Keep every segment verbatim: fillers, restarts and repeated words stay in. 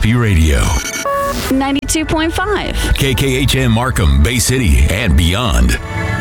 Happy Radio. ninety-two point five. K K H M Markham, Bay City, and beyond.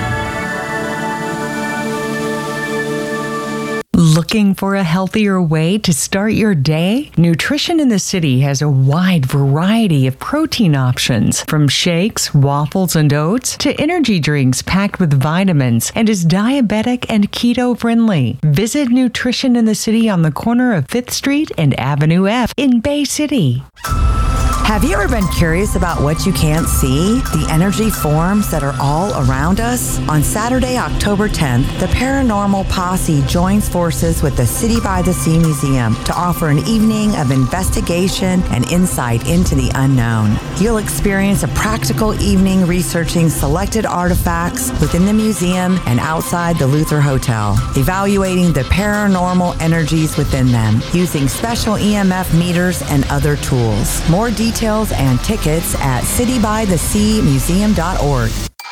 Looking for a healthier way to start your day? Nutrition in the City has a wide variety of protein options, from shakes, waffles, and oats to energy drinks packed with vitamins, and is diabetic and keto friendly. Visit Nutrition in the City on the corner of fifth Street and Avenue F in Bay City. Have you ever been curious about what you can't see? The energy forms that are all around us? On Saturday, October tenth, the Paranormal Posse joins forces with the City by the Sea Museum to offer an evening of investigation and insight into the unknown. You'll experience a practical evening researching selected artifacts within the museum and outside the Luther Hotel, evaluating the paranormal energies within them using special E M F meters and other tools. More details Details and tickets at city by the sea museum dot org.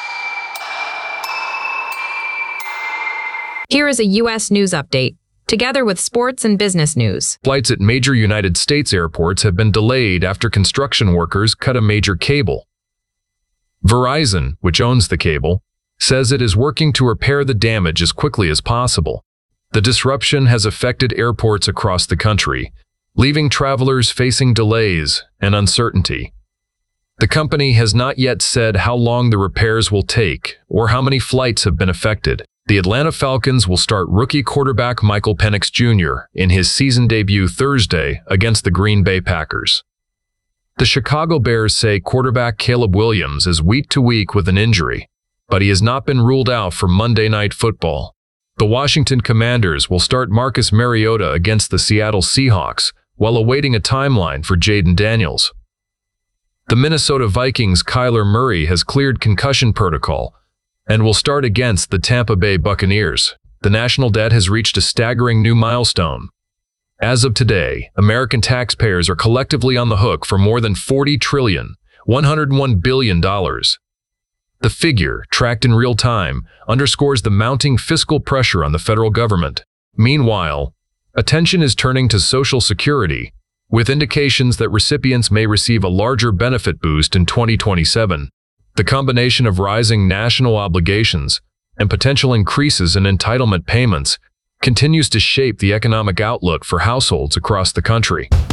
Here is a U S news update, together with sports and business news. Flights at major United States airports have been delayed after construction workers cut a major cable. Verizon, which owns the cable, says it is working to repair the damage as quickly as possible. The disruption has affected airports across the country, leaving travelers facing delays and uncertainty. The company has not yet said how long the repairs will take or how many flights have been affected. The Atlanta Falcons will start rookie quarterback Michael Penix Junior in his season debut Thursday against the Green Bay Packers. The Chicago Bears say quarterback Caleb Williams is week to week with an injury, but he has not been ruled out for Monday Night Football. The Washington Commanders will start Marcus Mariota against the Seattle Seahawks, while awaiting a timeline for Jaden Daniels. The Minnesota Vikings' Kyler Murray has cleared concussion protocol and will start against the Tampa Bay Buccaneers. The national debt has reached a staggering new milestone. As of today, American taxpayers are collectively on the hook for more than forty trillion dollars, one hundred one billion dollars. The figure, tracked in real time, underscores the mounting fiscal pressure on the federal government. Meanwhile, attention is turning to Social Security, with indications that recipients may receive a larger benefit boost in twenty twenty-seven. The combination of rising national obligations and potential increases in entitlement payments continues to shape the economic outlook for households across the country.